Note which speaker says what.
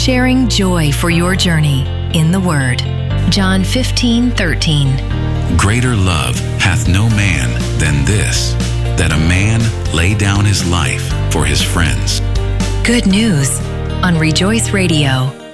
Speaker 1: sharing joy for your journey in the Word. John 15:13.
Speaker 2: Greater love hath no man than this, that a man lay down his life for his friends.
Speaker 1: Good news on Rejoice Radio.